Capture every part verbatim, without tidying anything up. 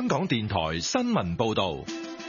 港電台新聞報道。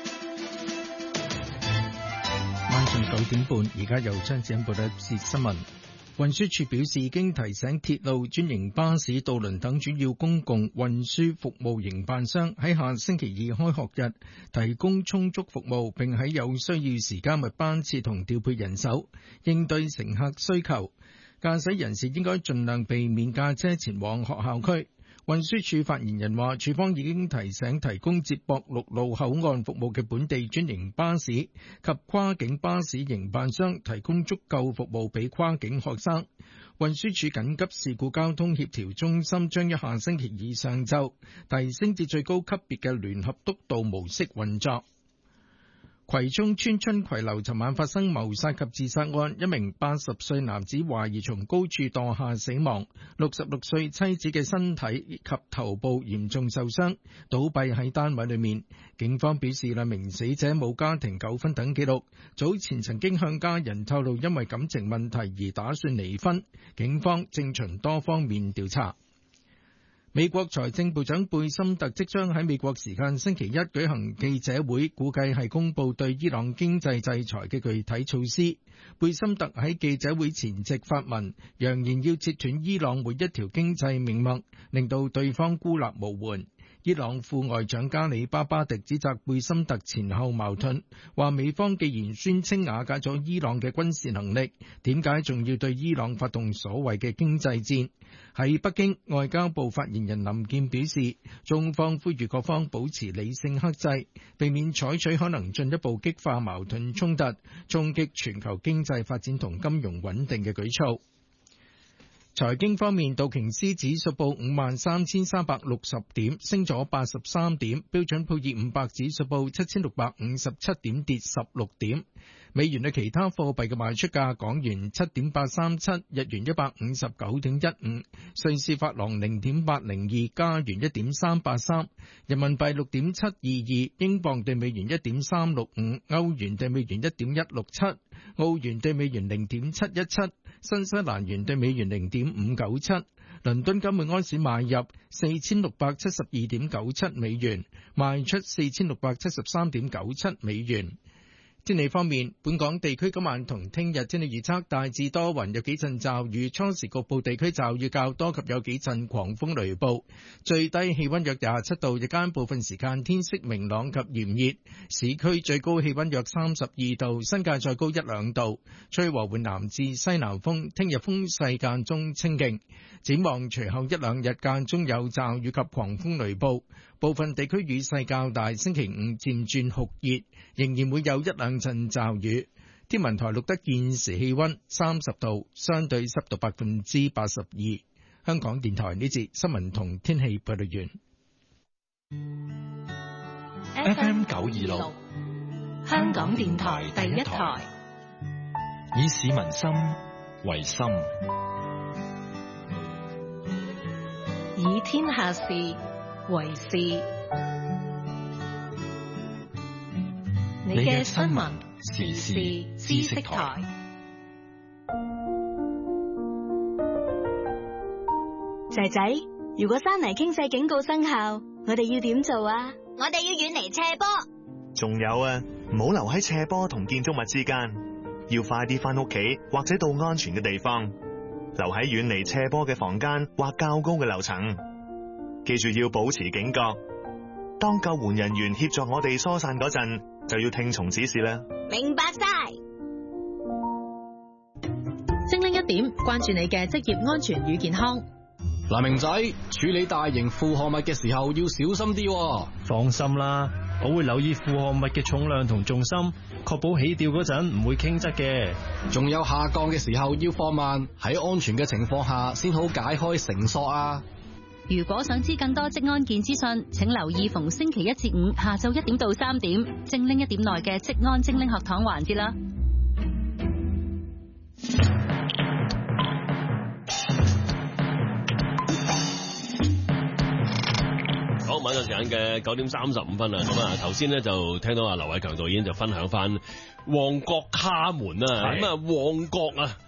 晚上九點半，而家由張子欣報道一節新聞。運輸署表示，已經提醒鐵路、專營巴士、渡輪等主要公共運輸服務營辦商喺下星期二開學日提供充足服務，並喺有需要時加密班次同調配人手，應對乘客需求。駕駛人士應該盡量避免駕車前往學校區。運輸署發言人話，署方已經提醒提供接駁陸路口岸服務嘅本地專營巴士及跨境巴士營辦商提供足夠服務俾跨境學生。運輸署緊急事故交通協調中心將於下星期二上晝提升至最高級別嘅聯合督導模式運作。葵涌村春葵樓尋晚發生謀殺及自殺案，一名八十歲男子懷疑從高處墮下死亡，六十六歲妻子嘅身體及頭部嚴重受傷，倒斃喺單位裏面。警方表示，兩名死者冇家庭糾紛等記錄，早前曾經向家人透露因為感情問題而打算離婚。警方正循多方面調查。美國財政部長貝森特即將喺美國時間星期一舉行記者會，估計係公布對伊朗經濟制裁嘅具體措施。貝森特喺記者會前夕發文，揚言要切斷伊朗每一條經濟命脈，令到對方孤立無援。伊朗副外長加里巴巴迪指責貝森特前後矛盾，話美方既然宣稱瓦解咗伊朗嘅軍事能力，點解仲要對伊朗發動所謂嘅經濟戰？喺北京，外交部發言人林健表示，中方呼籲各方保持理性克制，避免採取可能進一步激化矛盾衝突、衝擊全球經濟發展同金融穩定嘅舉措。財經方面，道瓊斯指數報五萬三千三百六十點，升咗八十三點；標準普爾五百指數報七千六百五十七點，跌十六點。美元對其他貨幣嘅賣出價：港元七點八三七，日元一百五十九點一五，瑞士法郎零點八零二，加元一點三八三，人民幣六點七二二，英鎊對美元一點三六五，歐元對美元一點一六七，澳元對美元零點七一七，新西蘭元對美元零點五九七。倫敦金每安士買入四千六百七十二點九七美元，賣出四千六百七十三點九七美元。天氣方面，本港地區今晚同聽日天氣預測大致多雲，有幾陣驟雨，初時局部地區驟雨較多及有幾陣狂風雷暴，最低氣溫約廿七度，日間部分時間天色明朗及炎熱，市區最高氣溫約三十二度，新界再高一兩度，吹和緩南至西南風，聽日風勢間中清勁。展望隨後一兩日間中有驟雨及狂風雷暴，部分地區雨勢較大，星期五漸轉酷熱，仍然會有一兩陣驟雨。天文台錄得現時氣溫三十度，相對濕度百分之八十二。香港電台呢節新聞同天氣報道完。 F M 九二六， 香港電台第一台， 以市民心為心， 以天下事為事。你嘅新聞時事知識台。 仔仔，如果山泥傾瀉警告生效，我哋要點做啊？ 我哋要遠離斜坡。 仲有啊，唔好留喺斜坡同建築物之間，要快啲翻屋企或者到安全嘅地方，留喺遠離斜坡嘅房間或較高嘅樓層。記住要保持警覺，當救援人員協助我哋疏散嗰陣，就要聽從指示啦。 明白晒。 精靈一點，關注你嘅職業安全與健康。 嗱，明仔，處理大型負荷物嘅時候要小心啲。 放心啦，我會留意負荷物嘅重量同重心，確保起吊嗰陣唔會傾側嘅。 仲有下降嘅時候要放慢，喺安全嘅情況下先好解開繩索啊。 如果想知更多職安健資訊，請留意逢星期一至五下晝一點到三點，精靈一點內嘅職安精靈學堂環節啦。 好，晚上時間嘅九點三十五分啦。咁啊，頭先咧就聽到阿劉偉強導演就分享翻旺角卡門啦。咁啊，旺角啊，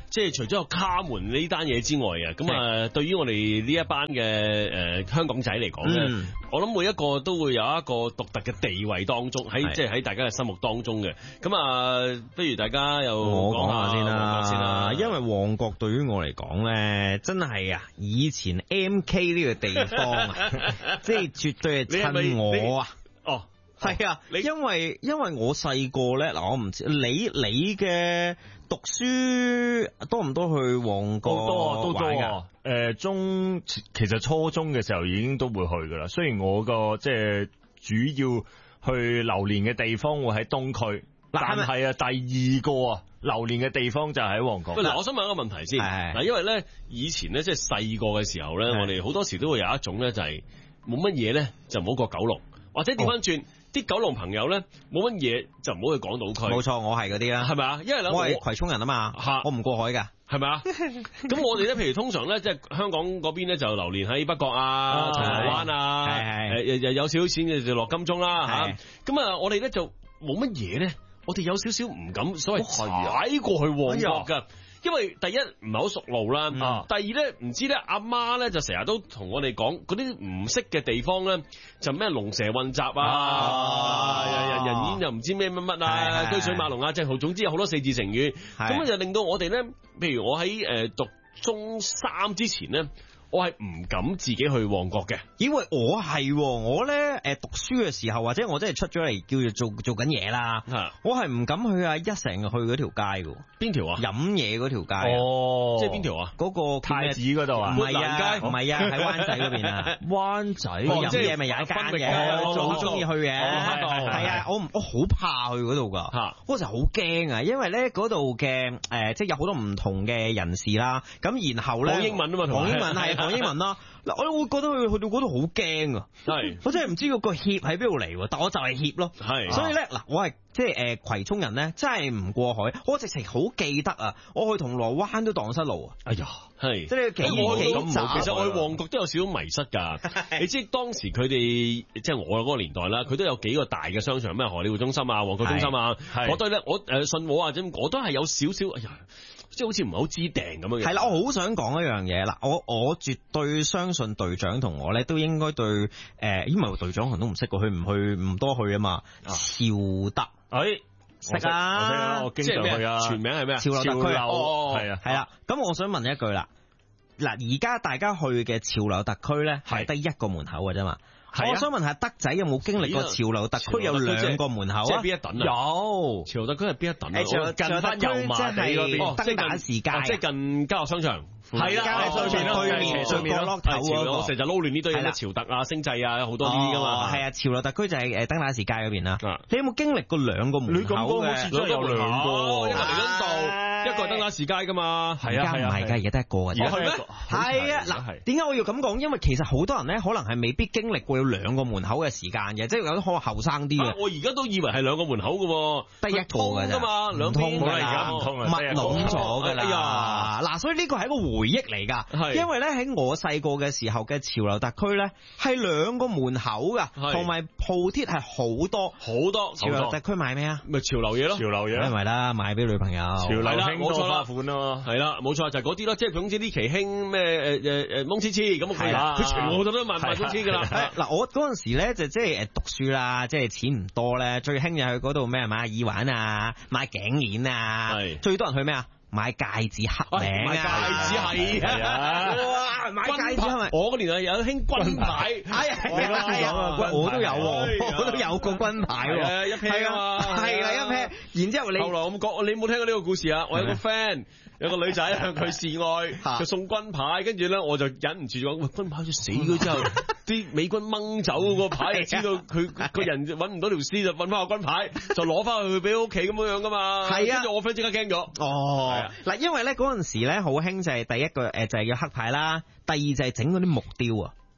即係除咗有卡門呢單嘢之外啊，咁啊，對於我哋呢一班嘅誒香港仔嚟講咧，嗯、我諗每一個都會有一個獨特嘅地位當中，喺即係喺大家嘅心目當中嘅。咁啊，不如大家又我講下先啦， 先啦， 因為旺角對於我嚟講咧，真係啊，以前 M K 呢個地方啊，即係絕對係襯我啊。 哦。 係啊，因為因為我細個咧，嗱我唔知你你嘅讀書多唔多去旺角？ 多啊，都多啊。誒、呃，中其實初中嘅時候已經都會去噶啦。雖然我個即係主要去流連嘅地方會喺東區，但係啊，第二個啊流連嘅地方就喺旺角。 嗱，我想問一個問題先。嗱，因為咧以前咧即係細個嘅時候咧，我哋好多時都會有一種咧就係冇乜嘢咧就唔好過九龍，或者調翻轉。哦啲九龍朋友咧冇乜嘢就唔好去港島區。 冇錯，我係嗰啲啦， 係咪啊？因為我係葵涌人啊嘛，我唔過海㗎， 係咪啊？咁我哋咧，譬如通常咧，即係香港嗰邊咧就流連喺北角啊、銅鑼灣啊，誒誒有少少錢就落金鐘啦嚇。咁啊，我哋咧就冇乜嘢咧，我哋有少少唔敢所謂踩過去旺角㗎。因為第一唔係好熟路啦，嗯、第二咧唔知咧阿媽咧就成日都同我哋講嗰啲唔識嘅地方咧就咩龍蛇混雜啊，人人煙又唔知咩乜乜啊，居水馬龍啊，即係總之有好多四字成語，咁就令到我哋咧，譬如我喺誒讀中三之前咧。我係唔敢自己去旺角嘅， 因為我係我咧誒讀書嘅時候，或者我真係出咗嚟叫做做做緊嘢啦，我係唔敢去啊一成日去嗰條街噶。邊條啊？飲嘢嗰條街哦，即係邊條啊？ 嗰個太子嗰度啊？ 唔係啊，唔係啊，喺灣仔嗰邊啊。灣仔飲嘢咪有一間嘅，我好中意去嘅。係啊，我我好怕去嗰度噶，嗰時好驚啊，因為咧嗰度嘅誒即係有好多唔同嘅人士啦，咁然後咧講英文啊嘛， 講英文係。講英文啦，嗱我會覺得去去到嗰度好驚啊，係，我真係唔知個怯喺邊度嚟，但我就係怯咯，係，所以咧嗱，我係即係誒葵涌人咧，真係唔過海，我直情好記得啊，我去銅鑼灣都蕩失路啊，哎呀，係，即係幾遠幾窄， 其實我去旺角都有少少迷失噶，你知當時佢哋即係我嗰個年代啦，佢都有幾個大嘅商場，咩荷里活中心啊、旺角中心啊，我對咧我誒信和啊，咁我都係有少少，哎呀。即係好似唔係好知定咁樣嘅。 係啦，我好想講一樣嘢啦，我我絕對相信隊長同我咧都應該對誒，因為隊長可能都唔識過，去唔去唔多去啊嘛。潮德，誒識啊， 我經常去啊。 全名係咩啊？ 潮流特區啊， 係啊， 係啦。咁我想問一句啦，嗱，而家大家去嘅潮流特區咧係得一個門口嘅啫嘛。我想問下德仔有冇經歷過潮流特區有兩個門口啊？ 即係邊一等啊？ 有潮流特區係邊一等啊？ 近翻油麻地嗰邊，登打士街， 即係近家樂商場。 係啦，對面最角落頭嗰個， 我成日撈亂呢堆嘢，潮特啊、星際啊，好多呢啲噶嘛。 係啊，潮流特區就係誒登打士街嗰邊啦。你有冇經歷過兩個門口嘅？ 你咁多好似都有兩個， 一個彌敦道，一個係登打士街噶嘛。 係啊，係啊，唔係㗎，而家得一個㗎。 係咩？ 係啊，嗱，點解我要咁講？因為其實好多人咧，可能係未必經歷過有兩個門口嘅時間嘅，即係有啲可能後生啲嘅。 我而家都以為係兩個門口嘅喎， 得一個㗎嘛，兩通㗎而家唔通密攏咗㗎啦。嗱，所以呢個係一個回憶嚟㗎。因為咧喺我細個嘅時候嘅潮流特區咧係兩個門口噶，同埋鋪貼係好多好多。 潮流特區買咩啊？ 咪潮流嘢咯， 潮流嘢， 因為啦買俾女朋友。 潮流興冇錯啦， 款咯， 係啦，冇錯就係嗰啲咯，即係總之呢期興咩誒誒誒蒙黐黐咁佢啦，佢全部都都賣賣蒙黐噶啦。 嗱我嗰陣時咧就即係誒讀書啦，即係錢唔多咧，最興就去嗰度咩買耳環啊，買頸鏈啊，最多人去咩啊？買戒指刻名啊！ 買戒指係啊！ 哇！買戒指係咪？ 我嗰年代有興軍牌， 係啊係啊！我都有，我都有個軍牌喎， 一 pair 啊嘛， 係啦一 pair。然之後你後來我冇講，你冇聽過呢個故事啊？我有個 friend。有個女仔向佢示愛，就送軍牌，跟住咧我就忍唔住咗，喂，軍牌好似死咗之後，啲美軍掹走個牌，知道佢個人揾唔到條絲，就揾翻個軍牌，就攞翻去俾屋企咁樣樣噶嘛。係啊，跟住我 friend 即刻驚咗。 哦，嗱，因為咧嗰陣時咧好興就係第一個誒就係要黑牌啦，第二就係整嗰啲木雕啊。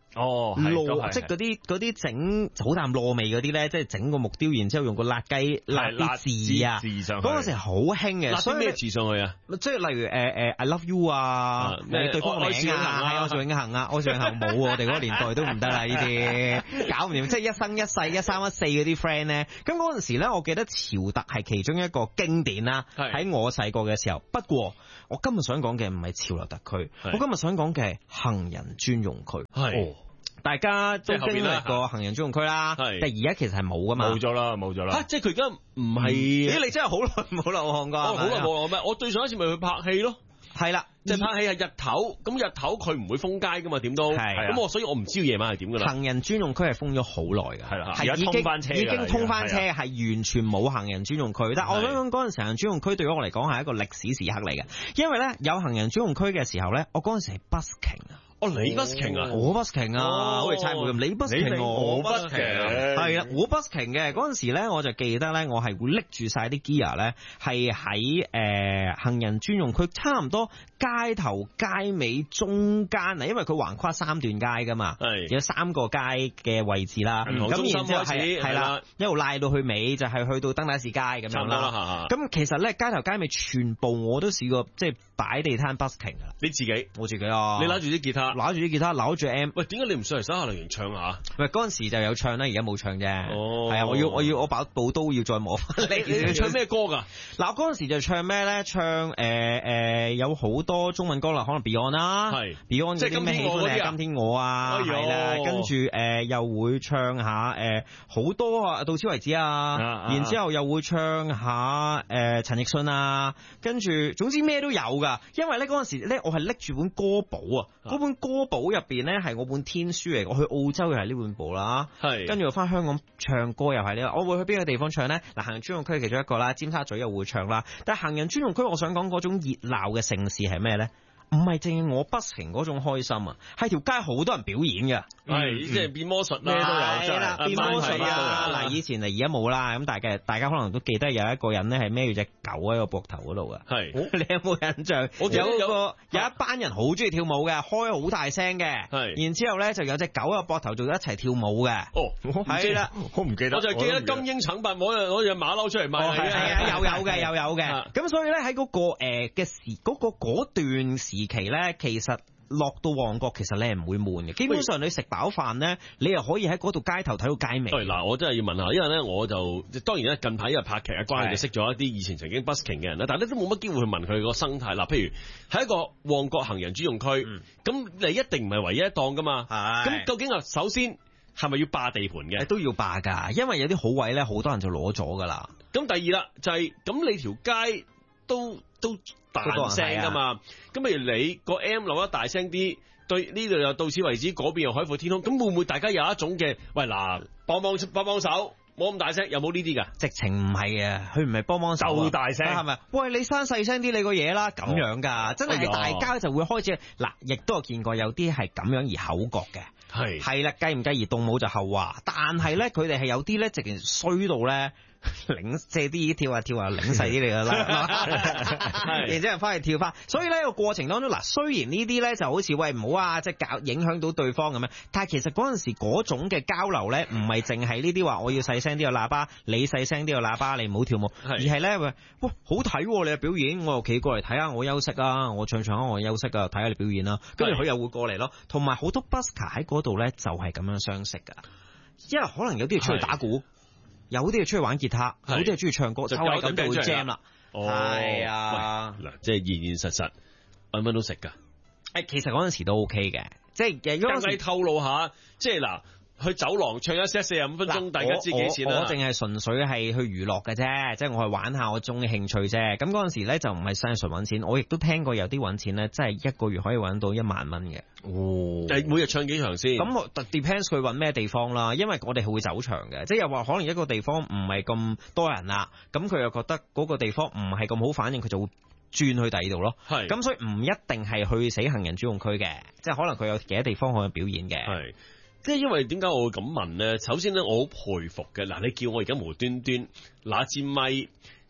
哦， 糯即係嗰啲嗰啲整好淡糯味嗰啲咧，即係整個木雕，然之後用個辣雞辣啲字啊， 字上去嗰陣時好興嘅。 辣啲咩字上去啊？ 即係例如誒誒 I love you 啊，咩對方嘅名啊，係愛是永恆啊，愛是永恆冇我哋嗰個年代都唔得啦，呢啲搞唔掂。即係一生一世一三一四嗰啲 friend 咧，咁嗰陣時咧，我記得潮特係其中一個經典啦。喺我細個嘅時候，不過我今日想講嘅唔係潮流特區，我今日想講嘅係行人專用區。 係。 大家都經歷過行人專用區啦，但係而家其實係冇噶嘛， 冇咗啦，冇咗啦。 即係佢而家唔係， 咦？你真係好耐冇流汗㗎， 好耐冇流汗咩？我對上一次咪去拍戲咯， 係啦， 即係拍戲係日頭，咁日頭佢唔會封街噶嘛，點都，咁我所以我唔知夜晚係點㗎啦。 行人專用區係封咗好耐㗎， 係啦， 係已經通翻車， 已經通翻車，係完全冇行人專用區。但係我想講嗰陣時行人專用區對於我嚟講係一個歷史時刻嚟嘅，因為咧有行人專用區嘅時候咧，我嗰陣時係 busking 啊。 哦，你 busking 啊， 我 busking 啊，好似猜冇咁，你 busking 我 busking 係啊，我 busking 嘅嗰陣時咧，我就記得咧，我係會拎住晒啲 gear 咧，係喺誒行人專用區，差唔多街頭街尾中間啊，因為佢橫跨三段街噶嘛，有三個街嘅位置啦，咁然之後係係啦，一路拉到去尾就係去到登打士街咁樣啦。咁其實咧街頭街尾全部我都試過，即係擺地攤 busking 噶啦。 你自己？ 我自己啊。 你攞住啲吉他？ 攞住啲吉他，攞住 M。 喂，點解你唔上嚟手下留言唱下？ 喂，嗰陣時就有唱啦，而家冇唱啫。 哦， 係啊，我要我要我把部刀要再磨翻。 你你唱咩歌㗎？ 嗱，嗰陣時就唱咩咧？唱誒誒有好多中文歌啦，可能 Beyond 啦，係 Beyond 嗰啲咩喜歡你今天我啊，係啦，跟住誒又會唱下誒好多啊，到此為止啊，然之後又會唱下誒陳奕迅啊，跟住總之咩都有㗎，因為咧嗰陣時咧我係拎住本歌簿啊，嗰本歌簿入邊咧係我本天書嚟，我去澳洲又係呢本簿啦，係跟住我翻香港唱歌又係呢，我會去邊個地方唱咧？嗱，行人專用區其中一個啦，尖沙咀又會唱啦，但係行人專用區我想講嗰種熱鬧嘅盛事係咩咧？唔係淨係我 busking 嗰種開心啊，係條街好多人表演嘅， 係即係變魔術咩都有， 係啦，變魔術啊！嗱，以前啊而家冇啦，咁大家大家可能都記得有一個人咧係孭住隻狗喺個膊頭嗰度嘅，係你有冇印象？我有一個有一班人好中意跳舞嘅，開好大聲嘅，係然之後咧就有隻狗喺個膊頭做一齊跳舞嘅，哦，係啦， 我唔記得， 我就記得金鷹橙白攞攞隻馬騮出嚟賣， 係啊，又有嘅又有嘅，咁所以咧喺嗰個誒嘅時嗰個嗰段時。期咧，其實落到旺角，其實你係唔會悶嘅。基本上你食飽飯咧，你又可以喺嗰度街頭睇到街尾。 嗱，我真係要問下，因為咧我就當然咧近排因為拍劇嘅關係，就識咗一啲以前曾經 busking 嘅人啦，但係咧都冇乜機會去問佢個生態。嗱，譬如喺一個旺角行人專用區，咁、嗯、你一定唔係唯一一檔噶嘛。咁究竟啊，首先係咪要霸地盤嘅？ 都要霸㗎，因為有啲好位咧，好多人就攞咗㗎啦。 咁第二啦，就係、是、咁你條街都都。大聲噶嘛，咁譬如你個 M 留得大聲啲，對呢度又到此為止，嗰邊又海闊天空，咁會唔會大家有一種嘅喂嗱，幫幫幫幫手，冇咁大聲，有冇呢啲噶？ 直情唔係啊，佢唔係幫幫手， 就大聲係咪？喂，你閂細聲啲你個嘢啦，咁樣噶，真係大家就會開始嗱，亦都有見過有啲係咁樣而口角嘅，係係啦，計唔計而動武就後話，但係咧佢哋係有啲咧直情衰到咧。領借啲跳下跳下，領細啲嚟噶啦，然之後翻去跳翻。所以呢個過程當中，嗱雖然呢啲咧就好似喂唔好啊，即係搞影響到對方咁樣，但係其實嗰陣時嗰種嘅交流咧，唔係淨係呢啲話我要細聲啲個喇叭，你細聲啲個喇叭，你唔好跳舞，而係咧喂，哇好睇你嘅表演，我又企過嚟睇下我休息啊，我唱唱下我休息啊，睇下你表演啦，跟住佢又會過嚟咯。同埋好多 busker 喺嗰度咧就係咁樣相識噶，因為可能有啲出去打鼓。有啲係出去玩吉他，有啲係中意唱歌，就係咁就會 jam 啦。係啊， 嗱，即係現現實實，乜乜都食噶。 誒，其實嗰陣時都 OK 嘅，即係如果你透露下，即係嗱。去走廊唱一 set 四十五分鐘，大家知幾錢啦？ 我淨係純粹係去娛樂嘅啫，即係我去玩下我中嘅興趣啫。咁嗰陣時咧就唔係單純揾錢，我亦都聽過有啲揾錢咧，真係一個月可以揾到一萬蚊嘅。 哦，誒每日唱幾場先？ 咁我 depends 佢揾咩地方啦，因為我哋係會走場嘅，即係又話可能一個地方唔係咁多人啦，咁佢又覺得嗰個地方唔係咁好反應，佢就會轉去第二度咯。係，咁所以唔一定係去死行人專用區嘅，即係可能佢有其他地方可以表演嘅。係。 即係因為點解我會咁問咧？首先咧，我好佩服嘅嗱，你叫我而家無端端拿支咪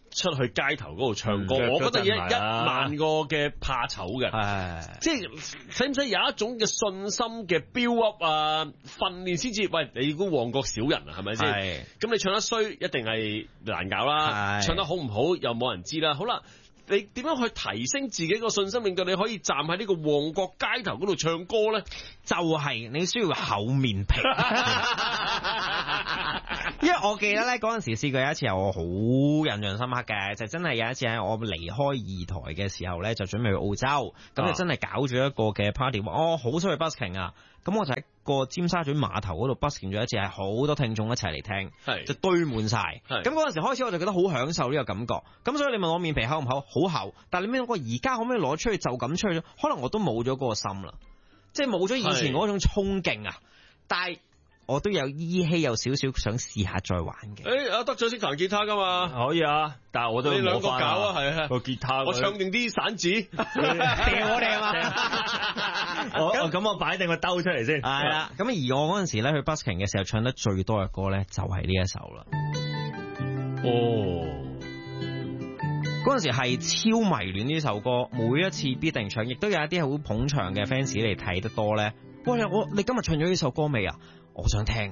出去街頭嗰度唱歌，嗯、我覺得一一萬個嘅怕醜嘅，即係使唔使有一種嘅信心嘅 build up 啊，訓練先至？喂，你估旺角少人啊，係咪先？咁你唱得衰，一定係難搞啦。唱得好唔好，又冇人知啦。好啦。你點樣去提升自己個信心，令到你可以站喺呢個旺角街頭嗰度唱歌咧？ 就係、是、你需要厚面皮，因為我記得咧嗰陣時試過有一次，我好印象深刻嘅，就真係有一次喺我離開二台嘅時候咧，就準備去澳洲，咁就真係搞咗一個嘅 party，我好想去 busking 啊！咁我就喺個尖沙咀碼頭嗰度 busking 咗一次，係好多聽眾一齊嚟聽，就堆滿晒。咁嗰陣時開始我就覺得好享受呢個感覺。咁所以你問我面皮厚唔厚？好厚。但係你問我而家可唔可以攞出去就咁吹？可能我都冇咗嗰個心啦，即係冇咗以前嗰種衝勁啊。但係我都有依稀有少少想試下再玩嘅。 誒，阿德仔識彈吉他噶嘛？ 可以啊，但係我都你兩個搞啊，係啊， 個吉他。 我唱定啲散紙，掉我哋啊嘛。 我咁我擺定個兜出嚟先。 係啦，咁而我嗰陣時咧去 busking 嘅時候唱得最多嘅歌咧就係呢一首啦。 哦， 嗰陣時係超迷戀呢首歌，每一次必定唱，亦都有一啲好捧場嘅 fans 嚟睇得多咧。喂，我你今日唱咗呢首歌未啊？我想聽。